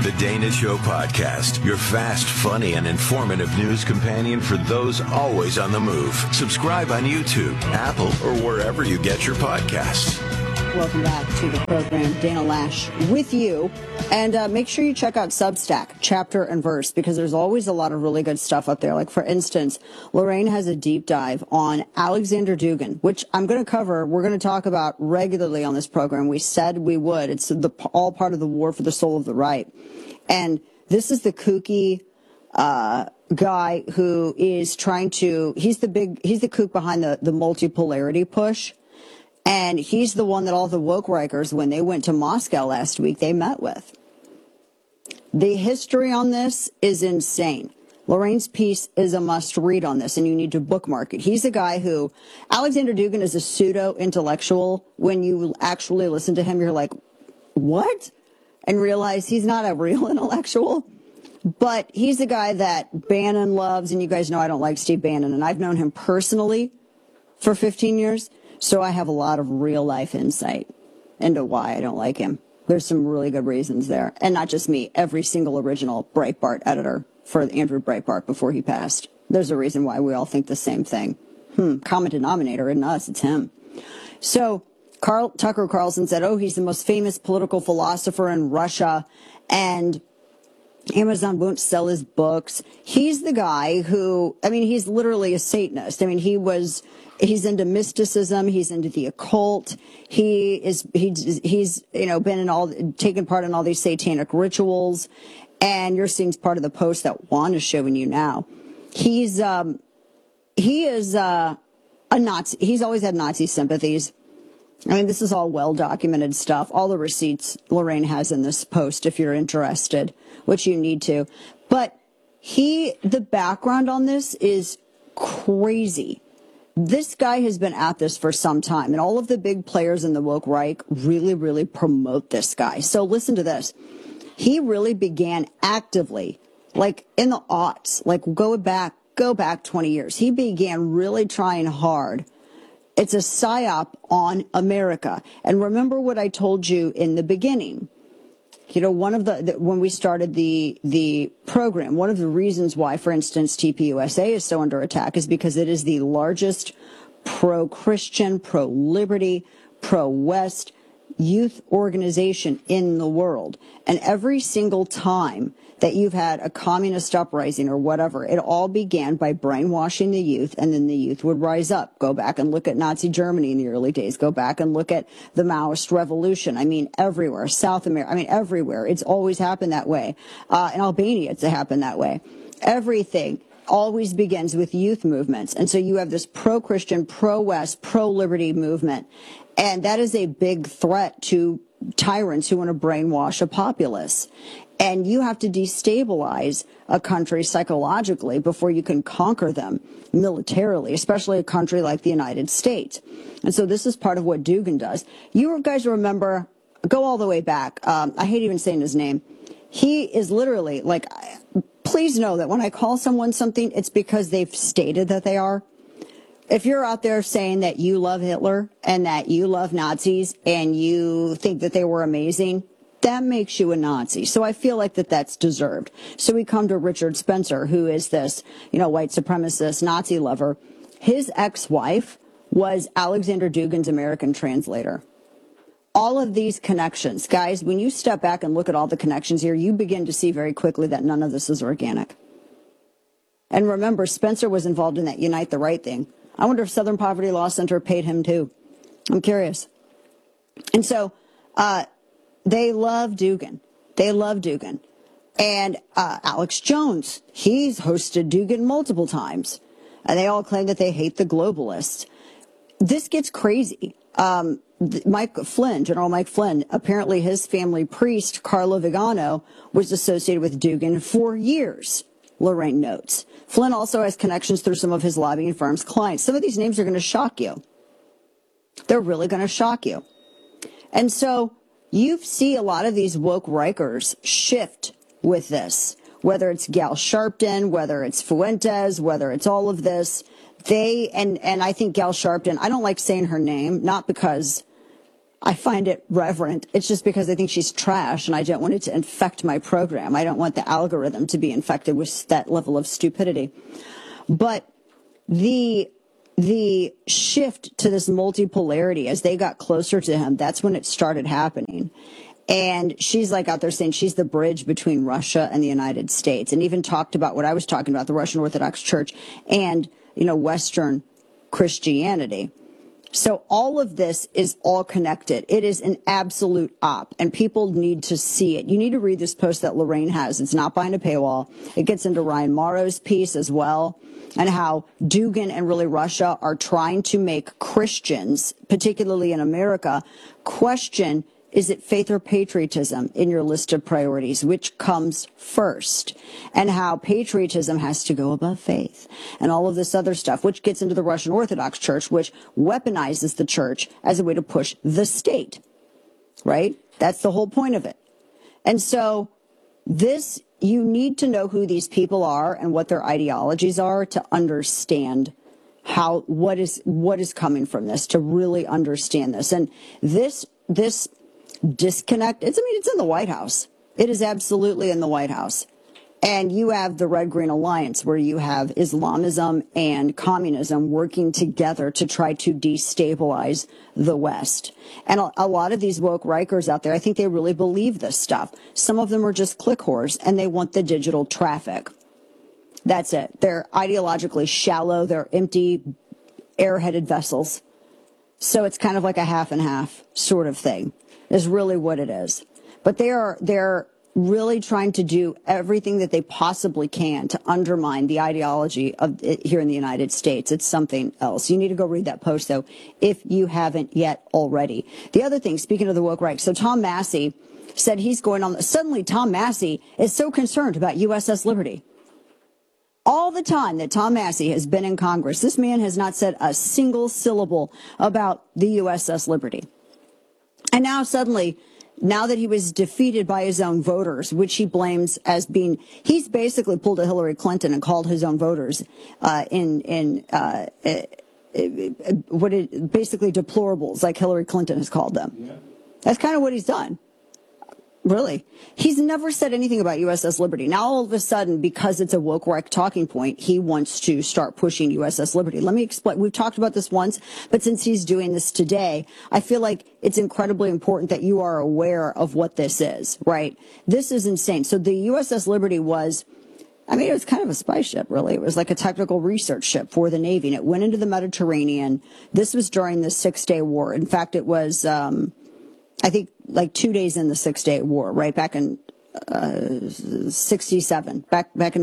The Dana Show Podcast, your fast, funny, and informative news companion for those always on the move. Subscribe on YouTube, Apple, or wherever you get your podcasts. Welcome back to the program. Dana Loesch with you. And make sure you check out Substack, Chapter and Verse, because there's always a lot of really good stuff up there. Like, for instance, Lorraine has a deep dive on Alexander Dugin, which I'm going to cover. We're going to talk about regularly on this program. We said we would. It's all part of the war for the soul of the right. And this is the kooky guy who is trying to, he's the kook behind the multipolarity push. And he's the one that all the woke Rikers, when they went to Moscow last week, they met with. The history on this is insane. Lorraine's piece is a must-read on this, and you need to bookmark it. He's a guy who, Alexander Dugin is a pseudo-intellectual. When you actually listen to him, you're like, what? And realize he's not a real intellectual. But he's a guy that Bannon loves, and you guys know I don't like Steve Bannon, and I've known him personally for 15 years. So I have a lot of real-life insight into why I don't like him. There's some really good reasons there. And not just me, every single original Breitbart editor for Andrew Breitbart before he passed. There's a reason why we all think the same thing. Common denominator in us, it's him. So Tucker Carlson said, he's the most famous political philosopher in Russia, and Amazon won't sell his books. He's the guy who, he's literally a Satanist. He's into mysticism. He's into the occult. He's been taken part in all these satanic rituals. And you're seeing part of the post that Juan is showing you now. He is a Nazi. He's always had Nazi sympathies. This is all well-documented stuff. All the receipts Lorraine has in this post, if you're interested, which you need to. But the background on this is crazy. This guy has been at this for some time, and all of the big players in the woke right really, really promote this guy. So listen to this. He really began actively, like in the aughts, like go back 20 years. He began really trying hard. It's a psyop on America. And remember what I told you in the beginning. When we started the program, one of the reasons why, for instance, TPUSA is so under attack is because it is the largest pro-Christian, pro-liberty, pro-West youth organization in the world. And every single time that you've had a communist uprising or whatever, it all began by brainwashing the youth, and then the youth would rise up. Go back and look at Nazi Germany in the early days. Go back and look at the Maoist revolution. Everywhere. South America. Everywhere. It's always happened that way. In Albania, it's happened that way. Everything always begins with youth movements. And so you have this pro-Christian, pro-West, pro-liberty movement. And that is a big threat to tyrants who want to brainwash a populace. And you have to destabilize a country psychologically before you can conquer them militarily, especially a country like the United States. And so this is part of what Dugin does. You guys remember, go all the way back. I hate even saying his name. He is literally please know that when I call someone something, it's because they've stated that they are. If you're out there saying that you love Hitler and that you love Nazis and you think that they were amazing, that makes you a Nazi. So I feel like that's deserved. So we come to Richard Spencer, who is this, white supremacist Nazi lover. His ex-wife was Alexander Dugin's American translator. All of these connections, guys, when you step back and look at all the connections here, you begin to see very quickly that none of this is organic. And remember, Spencer was involved in that Unite the Right thing. I wonder if Southern Poverty Law Center paid him too. I'm curious. And so, they love Dugin. They love Dugin. And Alex Jones, he's hosted Dugin multiple times. And they all claim that they hate the globalists. This gets crazy. General Mike Flynn, apparently his family priest, Carlo Vigano, was associated with Dugin for years, Lorraine notes. Flynn also has connections through some of his lobbying firm's clients. Some of these names are going to shock you. They're really going to shock you. And so you see a lot of these woke Rikers shift with this, whether it's Gal Sharpton, whether it's Fuentes, whether it's all of this. And I think Gal Sharpton, I don't like saying her name, not because I find it reverent. It's just because I think she's trash and I don't want it to infect my program. I don't want the algorithm to be infected with that level of stupidity. But the shift to this multipolarity as they got closer to him, that's when it started happening. And she's like out there saying she's the bridge between Russia and the United States, and even talked about what I was talking about, the Russian Orthodox Church and, Western Christianity. So all of this is all connected. It is an absolute op, and people need to see it. You need to read this post that Lorraine has. It's not behind a paywall. It gets into Ryan Morrow's piece as well, and how Dugin and really Russia are trying to make Christians, particularly in America, question, is it faith or patriotism in your list of priorities? Which comes first? And how patriotism has to go above faith and all of this other stuff, which gets into the Russian Orthodox Church, which weaponizes the church as a way to push the state, right? That's the whole point of it. And so you need to know who these people are and what their ideologies are to understand what is coming from this, to really understand this. And this disconnect, it's in the White House. It is absolutely in the White House. And you have the Red Green Alliance, where you have Islamism and communism working together to try to destabilize the West. And a lot of these woke Rikers out there, I think they really believe this stuff. Some of them are just click whores, and they want the digital traffic. That's it. They're ideologically shallow. They're empty, airheaded vessels. So it's kind of like a half and half sort of thing, is really what it is. But they're really trying to do everything that they possibly can to undermine the ideology of it here in the United States. It's something else. You need to go read that post, though, if you haven't yet already. The other thing, speaking of the woke right, so Tom Massey said he's going on. Suddenly, Tom Massey is so concerned about USS Liberty. All the time that Tom Massey has been in Congress, this man has not said a single syllable about the USS Liberty. And now suddenly, now that he was defeated by his own voters, which he blames as being, he's basically pulled a Hillary Clinton and called his own voters basically deplorables, like Hillary Clinton has called them. Yeah. That's kind of what he's done. Really. He's never said anything about USS Liberty. Now, all of a sudden, because it's a woke right talking point, he wants to start pushing USS Liberty. Let me explain. We've talked about this once, but since he's doing this today, I feel like it's incredibly important that you are aware of what this is, right? This is insane. So the USS Liberty was, it was kind of a spy ship, really. It was like a technical research ship for the Navy, and it went into the Mediterranean. This was during the 6-Day War. In fact, it was, I think, like 2 days in the 6-Day War, right back in 67, back in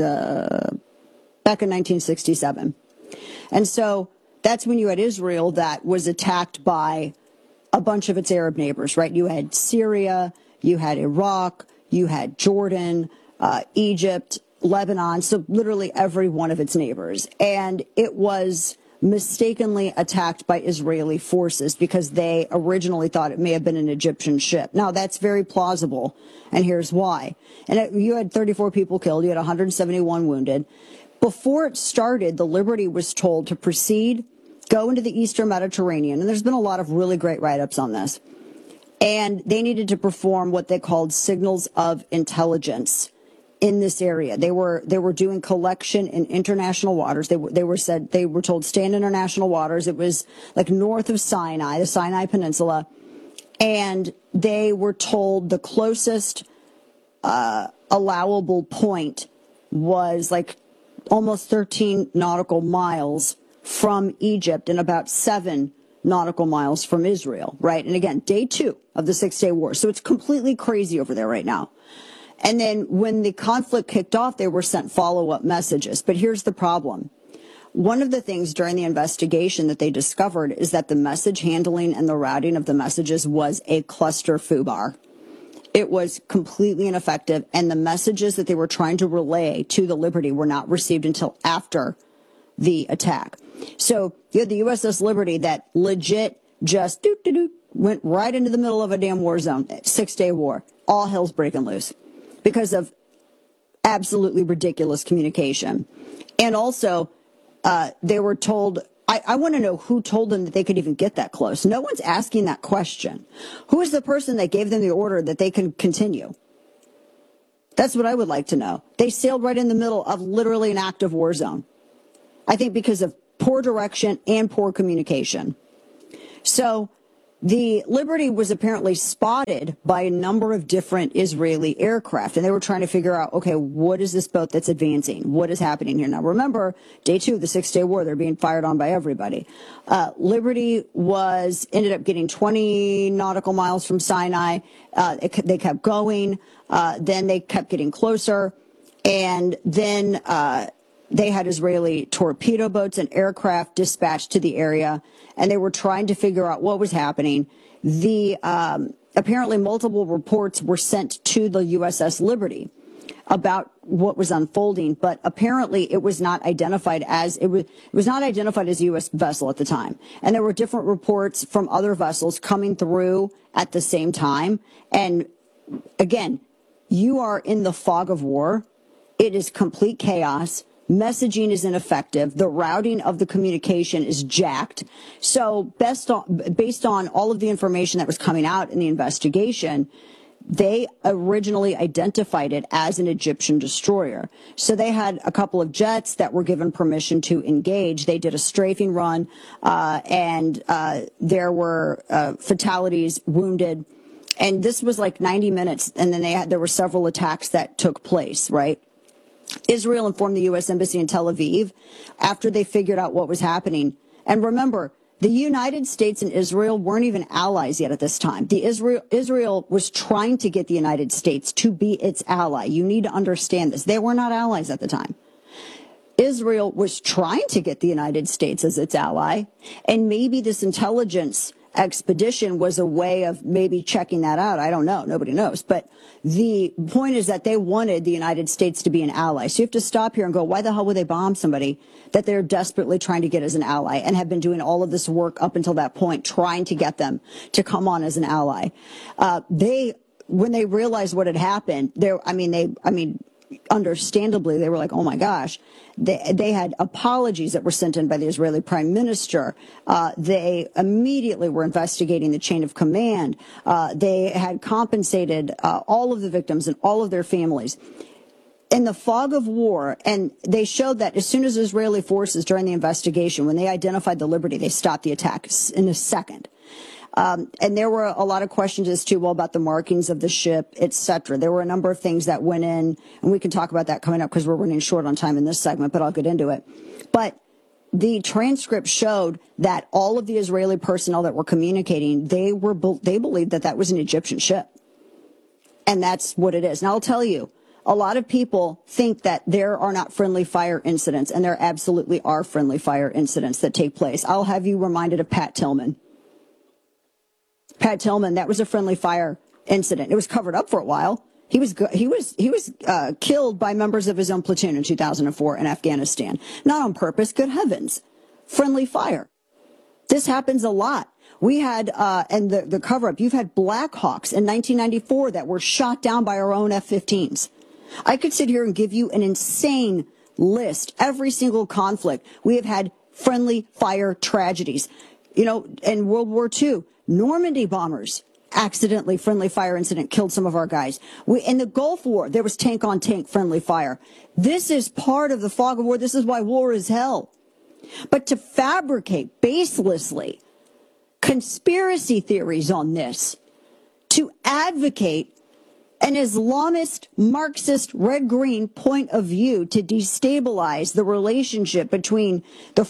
1967, and so that's when you had Israel that was attacked by a bunch of its Arab neighbors, right? You had Syria, you had Iraq, you had Jordan, Egypt, Lebanon, so literally every one of its neighbors, and it was mistakenly attacked by Israeli forces because they originally thought it may have been an Egyptian ship. Now, that's very plausible, and here's why. And you had 34 people killed, you had 171 wounded. Before it started, the Liberty was told to proceed, go into the Eastern Mediterranean, and there's been a lot of really great write-ups on this. And they needed to perform what they called signals of intelligence in this area. They were doing collection in international waters. They were told stay in international waters. It was like north of Sinai, the Sinai Peninsula, and they were told the closest allowable point was like almost 13 nautical miles from Egypt and about 7 nautical miles from Israel, right? And again, day 2 of the 6-Day War. So it's completely crazy over there right now. And then when the conflict kicked off, they were sent follow-up messages. But here's the problem. One of the things during the investigation that they discovered is that the message handling and the routing of the messages was a cluster foobar. It was completely ineffective, and the messages that they were trying to relay to the Liberty were not received until after the attack. So you had the USS Liberty that legit just went right into the middle of a damn war zone, 6-Day War. All hell's breaking loose because of absolutely ridiculous communication. And also, they were told I want to know who told them that they could even get that close. No one's asking that question. Who is the person that gave them the order that they can continue? That's what I would like to know. They sailed right in the middle of literally an active war zone. I think because of poor direction and poor communication. So the Liberty was apparently spotted by a number of different Israeli aircraft, and they were trying to figure out, okay, what is this boat that's advancing? What is happening here? Now, remember, day 2 of the 6-day war, they're being fired on by everybody. Liberty ended up getting 20 nautical miles from Sinai. They kept going. Then they kept getting closer. And then they had Israeli torpedo boats and aircraft dispatched to the area, and they were trying to figure out what was happening. Apparently multiple reports were sent to the USS Liberty about what was unfolding, but apparently it was not identified as a U.S. vessel at the time. And there were different reports from other vessels coming through at the same time. And again, you are in the fog of war. It is complete chaos. Messaging is ineffective. The routing of the communication is jacked. So based on all of the information that was coming out in the investigation, they originally identified it as an Egyptian destroyer. So they had a couple of jets that were given permission to engage. They did a strafing run, and there were fatalities, wounded. And this was like 90 minutes, and then there were several attacks that took place, right? Israel informed the U.S. Embassy in Tel Aviv after they figured out what was happening. And remember, the United States and Israel weren't even allies yet at this time. Israel was trying to get the United States to be its ally. You need to understand this. They were not allies at the time. Israel was trying to get the United States as its ally, and maybe this intelligence expedition was a way of maybe checking that out. I don't know. Nobody knows. But the point is that they wanted the United States to be an ally. So you have to stop here and go, why the hell would they bomb somebody that they're desperately trying to get as an ally and have been doing all of this work up until that point, trying to get them to come on as an ally? When they realized what had happened, understandably, they were like, oh my gosh. They had apologies that were sent in by the Israeli prime minister. They immediately were investigating the chain of command. They had compensated all of the victims and all of their families. In the fog of war, and they showed that as soon as Israeli forces during the investigation, when they identified the Liberty, they stopped the attacks in a second. And there were a lot of questions as to, about the markings of the ship, et cetera. There were a number of things that went in, and we can talk about that coming up because we're running short on time in this segment, but I'll get into it. But the transcript showed that all of the Israeli personnel that were communicating, they believed that was an Egyptian ship. And that's what it is. Now, I'll tell you, a lot of people think that there are not friendly fire incidents, and there absolutely are friendly fire incidents that take place. I'll have you reminded of Pat Tillman. Pat Tillman, that was a friendly fire incident. It was covered up for a while. He was killed by members of his own platoon in 2004 in Afghanistan. Not on purpose. Good heavens. Friendly fire. This happens a lot. We had, and the cover-up, you've had Black Hawks in 1994 that were shot down by our own F-15s. I could sit here and give you an insane list. Every single conflict, we have had friendly fire tragedies. In World War II, Normandy bombers, accidentally friendly fire incident, killed some of our guys. In the Gulf War, there was tank-on-tank friendly fire. This is part of the fog of war. This is why war is hell. But to fabricate baselessly conspiracy theories on this, to advocate an Islamist, Marxist, red-green point of view to destabilize the relationship between the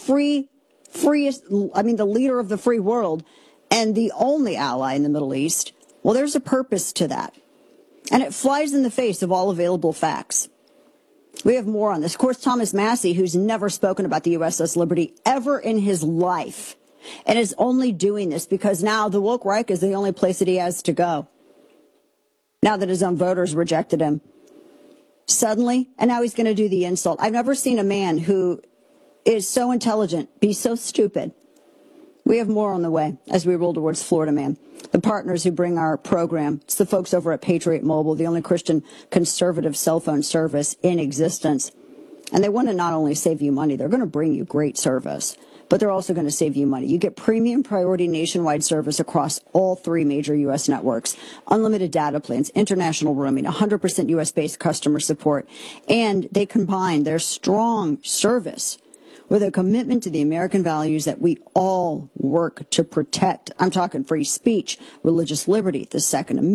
the leader of the free world and the only ally in the Middle East, there's a purpose to that. And it flies in the face of all available facts. We have more on this. Of course, Thomas Massie, who's never spoken about the USS Liberty ever in his life, and is only doing this because now the woke Reich is the only place that he has to go. Now that his own voters rejected him. Suddenly, and now he's going to do the insult. I've never seen a man who is so intelligent be so stupid. We have more on the way as we roll towards Florida Man. The partners who bring our program, it's the folks over at Patriot Mobile, the only Christian conservative cell phone service in existence. And they want to not only save you money, they're going to bring you great service. but they're also going to save you money. You get premium priority nationwide service across all 3 major U.S. networks, unlimited data plans, international roaming, 100% U.S.-based customer support, and they combine their strong service with a commitment to the American values that we all work to protect. I'm talking free speech, religious liberty, the Second Amendment.